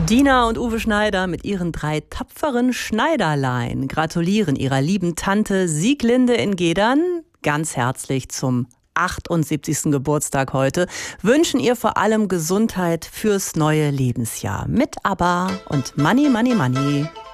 Dina und Uwe Schneider mit ihren 3 tapferen Schneiderlein gratulieren ihrer lieben Tante Sieglinde in Gedern ganz herzlich zum 78. Geburtstag heute, wünschen ihr vor allem Gesundheit fürs neue Lebensjahr. Mit ABBA und Money, Money, Money.